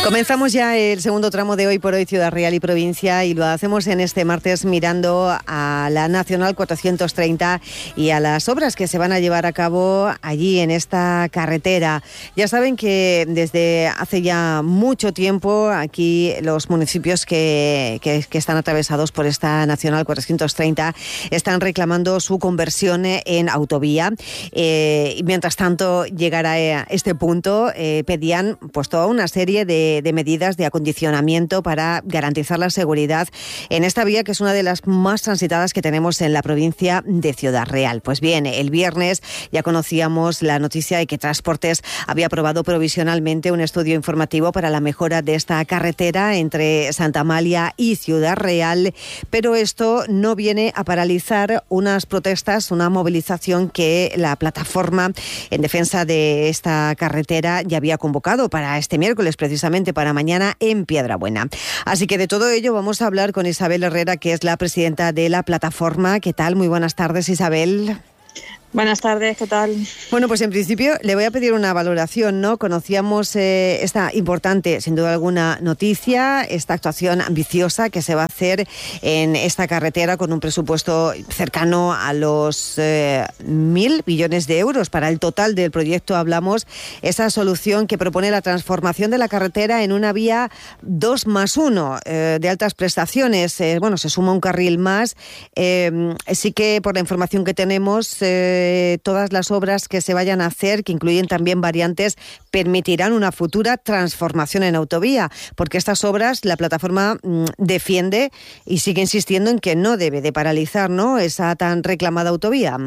Comenzamos ya el segundo tramo de Hoy por Hoy Ciudad Real y Provincia, y lo hacemos en este martes mirando a la Nacional 430 y a las obras que se van a llevar a cabo allí en esta carretera. Ya saben que desde hace ya mucho tiempo aquí los municipios que están atravesados por esta Nacional 430 están reclamando su conversión en autovía. Y mientras tanto llegara a este punto, pedían pues toda una serie de medidas de acondicionamiento para garantizar la seguridad en esta vía, que es una de las más transitadas que tenemos en la provincia de Ciudad Real. Pues bien, el viernes ya conocíamos la noticia de que Transportes había aprobado provisionalmente un estudio informativo para la mejora de esta carretera entre Santa Amalia y Ciudad Real, pero esto no viene a paralizar unas protestas, una movilización que la plataforma en defensa de esta carretera ya había convocado para este miércoles, precisamente para mañana, en Piedrabuena. Así que de todo ello vamos a hablar con Isabel Herrera, que es la presidenta de la plataforma. ¿Qué tal? Muy buenas tardes, Isabel. Buenas tardes, ¿qué tal? Bueno, pues en principio le voy a pedir una valoración, ¿no? Conocíamos esta importante, sin duda alguna, noticia, esta actuación ambiciosa que se va a hacer en esta carretera con un presupuesto cercano a los 1.000 billones de euros. Para el total del proyecto hablamos esa solución que propone la transformación de la carretera en una vía 2+1 de altas prestaciones. Se suma un carril más. Sí que por la información que tenemos, todas las obras que se vayan a hacer, que incluyen también variantes, permitirán una futura transformación en autovía, porque estas obras la plataforma defiende y sigue insistiendo en que no debe de paralizar, ¿no?, esa tan reclamada autovía.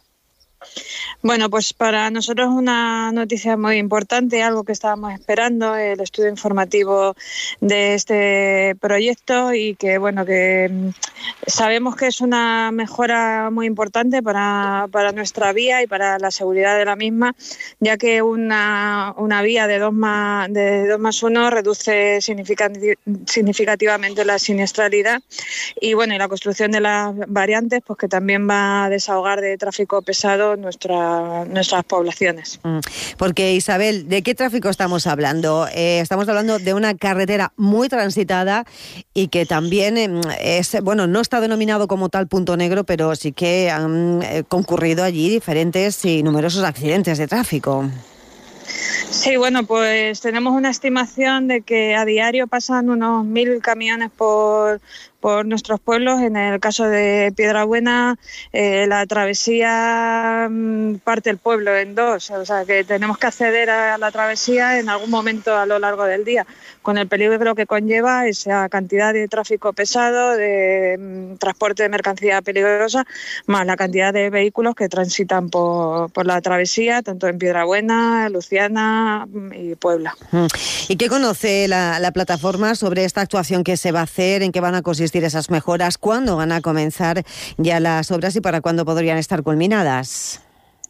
Bueno, pues para nosotros es una noticia muy importante, algo que estábamos esperando, el estudio informativo de este proyecto, y que sabemos que es una mejora muy importante para nuestra vía y para la seguridad de la misma, ya que una vía de 2+1 reduce significativamente la siniestralidad, y la construcción de las variantes, pues que también va a desahogar de tráfico pesado nuestras poblaciones. Porque, Isabel, ¿de qué tráfico estamos hablando? Estamos hablando de una carretera muy transitada y que también no está denominado como tal punto negro, pero sí que han concurrido allí diferentes y numerosos accidentes de tráfico. Sí, pues tenemos una estimación de que a diario pasan unos 1.000 camiones por nuestros pueblos. En el caso de Piedrabuena, la travesía parte el pueblo en dos, o sea que tenemos que acceder a la travesía en algún momento a lo largo del día, con el peligro que conlleva esa cantidad de tráfico pesado, de transporte de mercancía peligrosa, más la cantidad de vehículos que transitan por la travesía, tanto en Piedrabuena, Luciana y Puebla. ¿Y qué conoce la plataforma sobre esta actuación que se va a hacer? ¿En qué van a consistir esas mejoras? ¿Cuándo van a comenzar ya las obras y para cuándo podrían estar culminadas?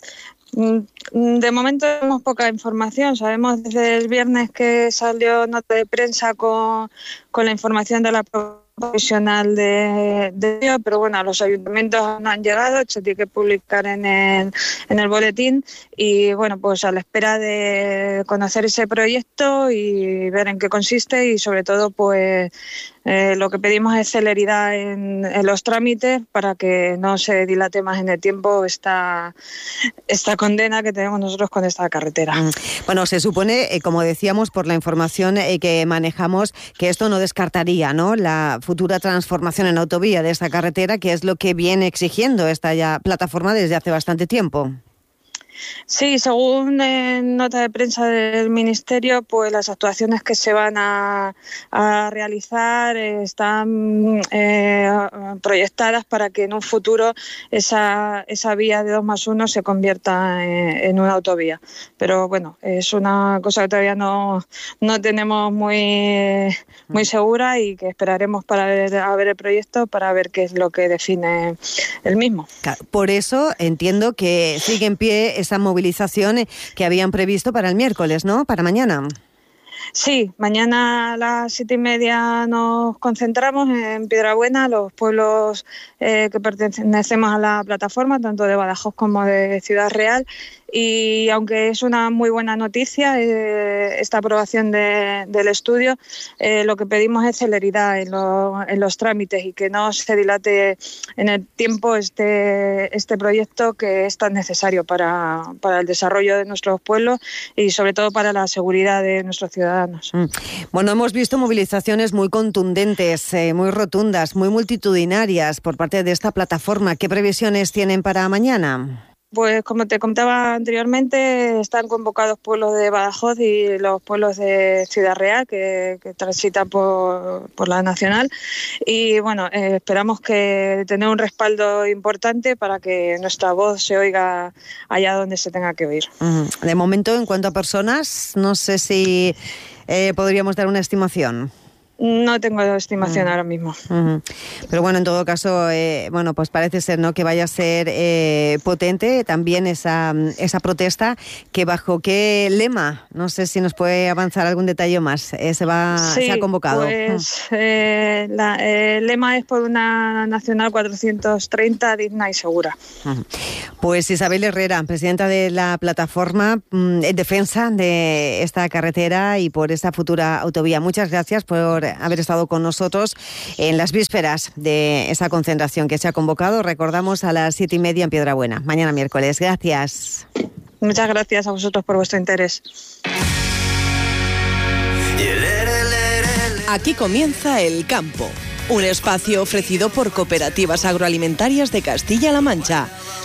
De momento tenemos poca información. Sabemos desde el viernes que salió nota de prensa con la información de la provisional de ello, pero a los ayuntamientos no han llegado, se tiene que publicar en el boletín, y pues a la espera de conocer ese proyecto y ver en qué consiste, y sobre todo lo que pedimos es celeridad en los trámites para que no se dilate más en el tiempo esta condena que tenemos nosotros con esta carretera. Bueno, se supone, como decíamos, por la información que manejamos, que esto no descartaría, ¿no?, la futura transformación en autovía de esta carretera, que es lo que viene exigiendo esta ya plataforma desde hace bastante tiempo. Sí, según nota de prensa del Ministerio, pues las actuaciones que se van a realizar están proyectadas para que en un futuro esa vía de 2+1 se convierta en una autovía. Pero es una cosa que todavía no tenemos muy segura, y que esperaremos para ver el proyecto para ver qué es lo que define el mismo. Claro, por eso entiendo que sigue en pie esa movilización que habían previsto para el miércoles, ¿no?, para mañana. Sí, mañana a las 7:30 nos concentramos en Piedrabuena, los pueblos que pertenecemos a la plataforma, tanto de Badajoz como de Ciudad Real, y aunque es una muy buena noticia esta aprobación del estudio, lo que pedimos es celeridad en los trámites y que no se dilate en el tiempo este proyecto que es tan necesario para el desarrollo de nuestros pueblos y sobre todo para la seguridad de nuestros ciudadanos. Bueno, hemos visto movilizaciones muy contundentes, muy rotundas, muy multitudinarias por parte de esta plataforma. ¿Qué previsiones tienen para mañana? Pues como te contaba anteriormente, están convocados pueblos de Badajoz y los pueblos de Ciudad Real que transitan por la Nacional y bueno, esperamos que tener un respaldo importante para que nuestra voz se oiga allá donde se tenga que oír. De momento, en cuanto a personas, no sé si podríamos dar una estimación. No tengo estimación ahora mismo. Pero bueno, en todo caso, bueno, pues parece ser, ¿no?, que vaya a ser potente también esa protesta, que bajo qué lema, no sé si nos puede avanzar algún detalle más, se ha convocado. Pues el lema es por una Nacional 430 digna y segura. Pues Isabel Herrera, presidenta de la plataforma en defensa de esta carretera y por esta futura autovía. Muchas gracias por haber estado con nosotros en las vísperas de esa concentración que se ha convocado, recordamos, a las 7:30 en Piedrabuena, mañana miércoles. Gracias. Muchas gracias a vosotros por vuestro interés. Aquí comienza El Campo, un espacio ofrecido por Cooperativas Agroalimentarias de Castilla-La Mancha.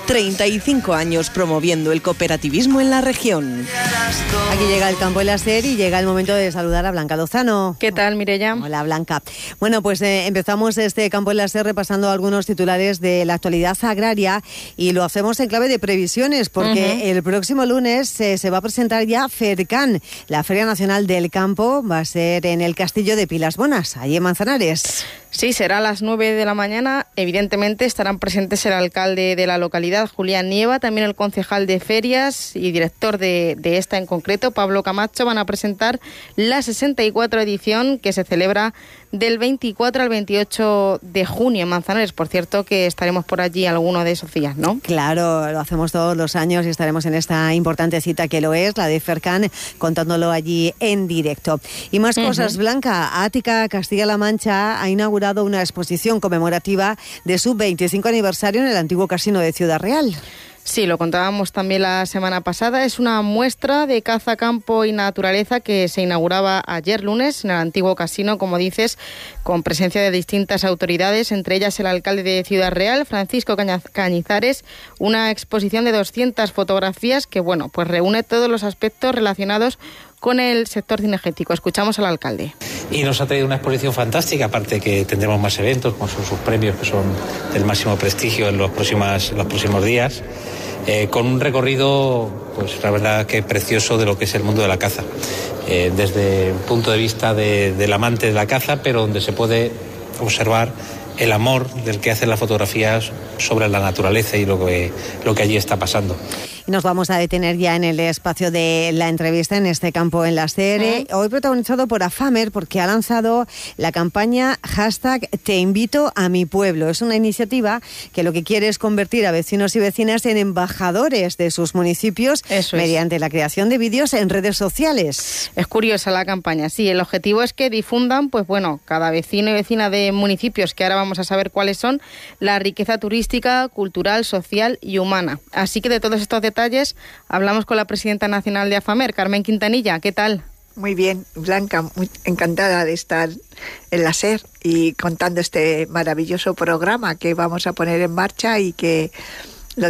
35 años promoviendo el cooperativismo en la región. Aquí llega El Campo en la SER y llega el momento de saludar a Blanca Lozano. ¿Qué tal, Mireia? Hola, Blanca. Bueno, pues empezamos este Campo en la SER repasando algunos titulares de la actualidad agraria y lo hacemos en clave de previsiones porque el próximo lunes se va a presentar ya FEDCAN, la Feria Nacional del Campo. Va a ser en el Castillo de Pilas Bonas, allí en Manzanares. Sí, será a las 9 de la mañana. Evidentemente estarán presentes el alcalde de la localidad, Julián Nieva, también el concejal de ferias y director de esta en concreto, Pablo Camacho. Van a presentar la 64 edición que se celebra del 24 al 28 de junio en Manzanares. Por cierto, que estaremos por allí alguno de esos días, ¿no? Claro, lo hacemos todos los años y estaremos en esta importante cita que lo es, la de FEDCAN, contándolo allí en directo. Y más cosas, Blanca. Ática Castilla-La Mancha ha inaugurado una exposición conmemorativa de su 25 aniversario en el antiguo casino de Ciudad Real. Sí, lo contábamos también la semana pasada. Es una muestra de caza, campo y naturaleza que se inauguraba ayer lunes en el antiguo casino, como dices, con presencia de distintas autoridades, entre ellas el alcalde de Ciudad Real, Francisco Cañizares, una exposición de 200 fotografías que, bueno, pues reúne todos los aspectos relacionados con el sector cinegético. Escuchamos al alcalde. Y nos ha traído una exposición fantástica, aparte que tendremos más eventos, como son sus premios, que son del máximo prestigio en los próximos días, con un recorrido, pues la verdad que precioso de lo que es el mundo de la caza, desde el punto de vista del amante de la caza, pero donde se puede observar el amor del que hace las fotografías sobre la naturaleza y lo que allí está pasando. Y nos vamos a detener ya en el espacio de la entrevista en este Campo en la SER, hoy protagonizado por AFAMER, porque ha lanzado la campaña #Te invito a mi pueblo. Es una iniciativa que lo que quiere es convertir a vecinos y vecinas en embajadores de sus municipios mediante la creación de vídeos en redes sociales. Es curiosa la campaña, sí. El objetivo es que difundan, pues bueno, cada vecino y vecina de municipios, que ahora vamos a saber cuáles son, la riqueza turística, cultural, social y humana. Así que de todos estos detalles hablamos con la presidenta nacional de AFAMER, Carmen Quintanilla. ¿Qué tal? Muy bien, Blanca, muy encantada de estar en la SER y contando este maravilloso programa que vamos a poner en marcha y que lo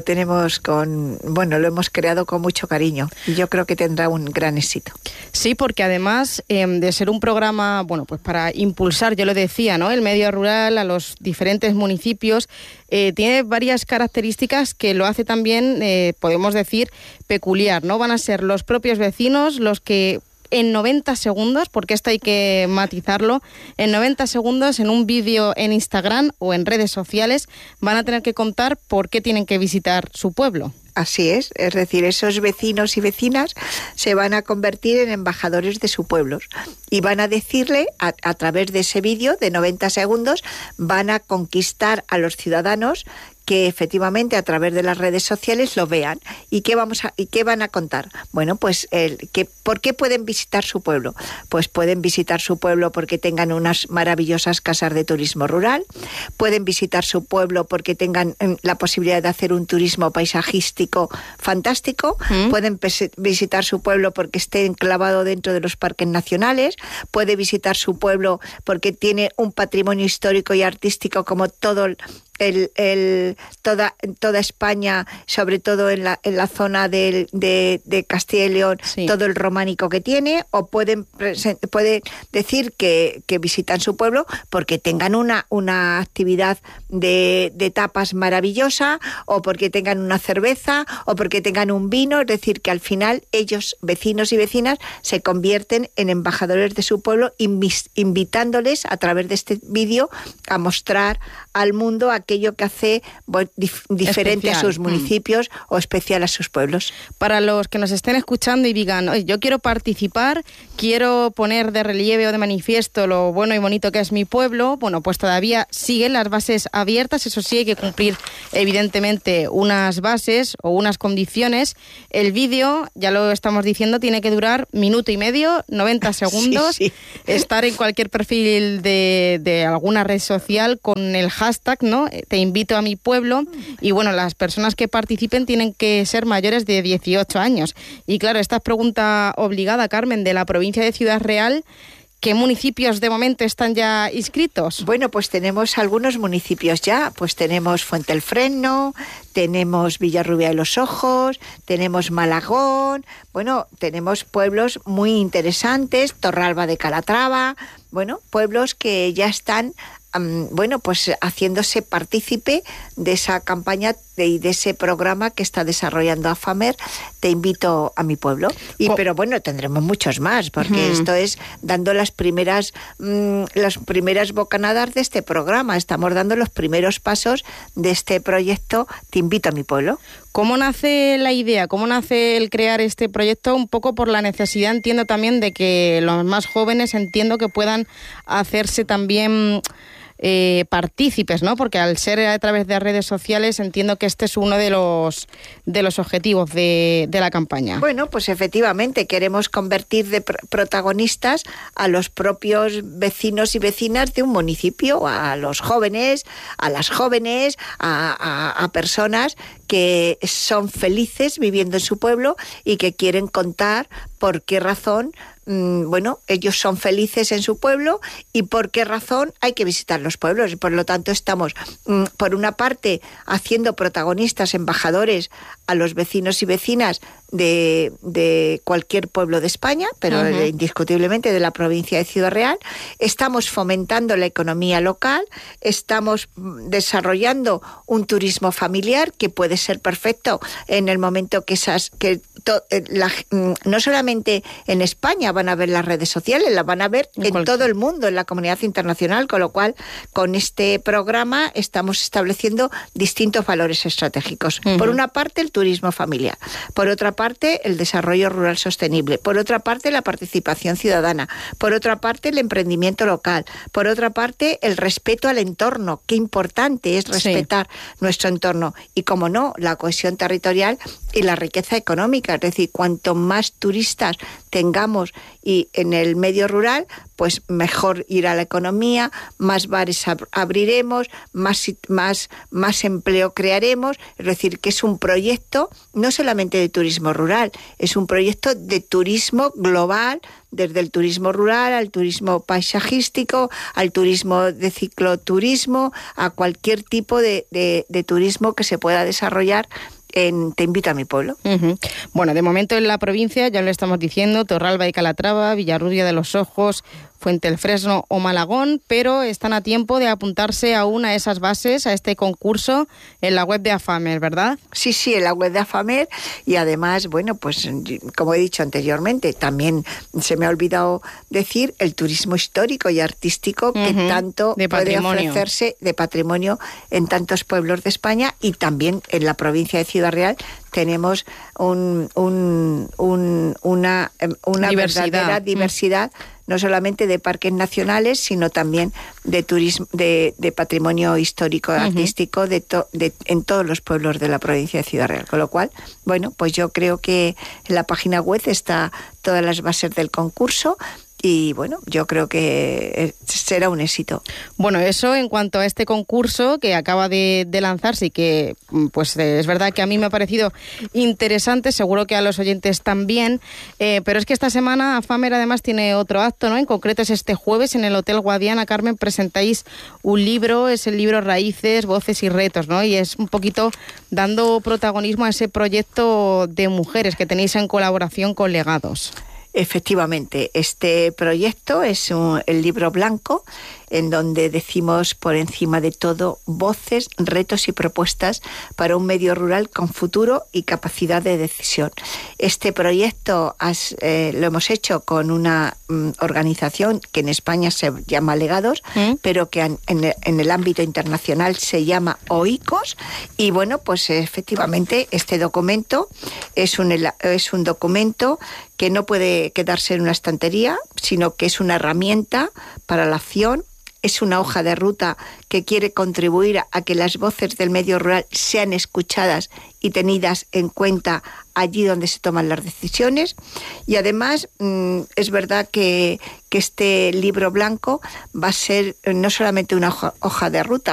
lo hemos creado con mucho cariño y yo creo que tendrá un gran éxito. Sí, porque además de ser un programa, bueno, pues para impulsar, yo lo decía, ¿no?, el medio rural a los diferentes municipios, tiene varias características que lo hace también, podemos decir, peculiar, ¿no? Van a ser los propios vecinos los que en 90 segundos, porque esto hay que matizarlo, en 90 segundos en un vídeo en Instagram o en redes sociales van a tener que contar por qué tienen que visitar su pueblo. Así es decir, esos vecinos y vecinas se van a convertir en embajadores de su pueblo y van a decirle, a través de ese vídeo de 90 segundos, van a conquistar a los ciudadanos que efectivamente a través de las redes sociales lo vean. ¿Y qué van a contar? Bueno, pues ¿por qué pueden visitar su pueblo? Pues pueden visitar su pueblo porque tengan unas maravillosas casas de turismo rural, pueden visitar su pueblo porque tengan la posibilidad de hacer un turismo paisajístico fantástico, pueden visitar su pueblo porque esté enclavado dentro de los parques nacionales, puede visitar su pueblo porque tiene un patrimonio histórico y artístico como toda España, sobre todo en la zona de Castilla y León, sí, todo el románico que tiene, o puede decir que visitan su pueblo porque tengan una actividad de tapas maravillosa, o porque tengan una cerveza, o porque tengan un vino. Es decir, que al final ellos, vecinos y vecinas, se convierten en embajadores de su pueblo, invitándoles a través de este vídeo a mostrar al mundo aquello que hace diferente especial a sus municipios o especial a sus pueblos. Para los que nos estén escuchando y digan, oye, yo quiero participar, quiero poner de relieve o de manifiesto lo bueno y bonito que es mi pueblo, bueno, pues todavía siguen las bases abiertas. Eso sí, hay que cumplir evidentemente unas bases o unas condiciones. El vídeo, ya lo estamos diciendo, tiene que durar 1 minuto y medio, 90 segundos, sí. Estar en cualquier perfil de alguna red social con el hashtag, ¿no? Te invito a mi pueblo. Y bueno, las personas que participen tienen que ser mayores de 18 años. Y claro, esta es pregunta obligada, Carmen, de la provincia de Ciudad Real. ¿Qué municipios de momento están ya inscritos? Bueno, pues tenemos algunos municipios ya. Pues tenemos Fuenteelfreno, tenemos Villarrubia de los Ojos, tenemos Malagón. Bueno, tenemos pueblos muy interesantes, Torralba de Calatrava. Bueno, pueblos que ya están pues haciéndose partícipe de esa campaña y de ese programa que está desarrollando AFAMER, Te invito a mi pueblo. Pero bueno, tendremos muchos más, porque esto es dando las primeras bocanadas de este programa. Estamos dando los primeros pasos de este proyecto Te invito a mi pueblo. ¿Cómo nace la idea? ¿Cómo nace el crear este proyecto? Un poco por la necesidad, entiendo también, de que los más jóvenes, entiendo que puedan hacerse también partícipes, ¿no? Porque al ser a través de redes sociales, entiendo que este es uno de los objetivos de la campaña. Bueno, pues efectivamente queremos convertir de protagonistas a los propios vecinos y vecinas de un municipio, a los jóvenes, a las jóvenes, a personas que son felices viviendo en su pueblo y que quieren contar por qué razón ellos son felices en su pueblo y por qué razón hay que visitar los pueblos. Y por lo tanto estamos, por una parte, haciendo protagonistas, embajadores a los vecinos y vecinas de cualquier pueblo de España, pero indiscutiblemente de la provincia de Ciudad Real. Estamos fomentando la economía local, estamos desarrollando un turismo familiar que puede ser perfecto en el momento que no solamente en España van a ver las redes sociales, las van a ver en todo el mundo, en la comunidad internacional, con lo cual con este programa estamos estableciendo distintos valores estratégicos. Por una parte, el turismo familiar, por otra parte, el desarrollo rural sostenible, por otra parte, la participación ciudadana, por otra parte, el emprendimiento local, por otra parte, el respeto al entorno. Qué importante es respetar nuestro entorno y, como no, la cohesión territorial y la riqueza económica. Es decir, cuanto más turistas tengamos y en el medio rural, pues mejor irá la economía, más bares abriremos, más empleo crearemos. Es decir, que es un proyecto no solamente de turismo rural, es un proyecto de turismo global, desde el turismo rural al turismo paisajístico, al turismo de cicloturismo, a cualquier tipo de turismo que se pueda desarrollar Te invito a mi pueblo. Bueno, de momento en la provincia, ya lo estamos diciendo, Torralba y Calatrava, Villarrubia de los Ojos, Fuenteelfreno o Malagón, pero están a tiempo de apuntarse aún a esas bases, a este concurso, en la web de AFAMER, ¿verdad? Sí, en la web de AFAMER, y además, bueno, pues como he dicho anteriormente, también se me ha olvidado decir el turismo histórico y artístico que tanto puede ofrecerse de patrimonio en tantos pueblos de España, y también en la provincia de Ciudad Real tenemos una verdadera diversidad no solamente de parques nacionales, sino también de turismo, de patrimonio histórico, artístico, en todos los pueblos de la provincia de Ciudad Real. Con lo cual, bueno, pues yo creo que en la página web está todas las bases del concurso. Y bueno, yo creo que será un éxito. Bueno, eso en cuanto a este concurso que acaba de lanzarse y que pues es verdad que a mí me ha parecido interesante, seguro que a los oyentes también, pero es que esta semana AFAMER además tiene otro acto, ¿no? En concreto es este jueves en el Hotel Guadiana. Carmen, presentáis un libro, es el libro Raíces, Voces y Retos, ¿no? Y es un poquito dando protagonismo a ese proyecto de mujeres que tenéis en colaboración con Legados. Efectivamente, este proyecto es el libro blanco en donde decimos por encima de todo voces, retos y propuestas para un medio rural con futuro y capacidad de decisión. Este proyecto lo hemos hecho con una organización que en España se llama Legados, pero que en el ámbito internacional se llama OICOS. Y bueno, pues efectivamente este documento es un documento que no puede quedarse en una estantería, sino que es una herramienta para la acción. Es una hoja de ruta que quiere contribuir a que las voces del medio rural sean escuchadas y tenidas en cuenta allí donde se toman las decisiones. Y además es verdad que este libro blanco va a ser no solamente una hoja de ruta,